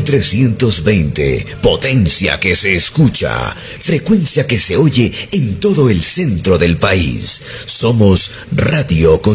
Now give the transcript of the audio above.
1320, potencia que se escucha, frecuencia que se oye en todo el centro del país. Somos Radio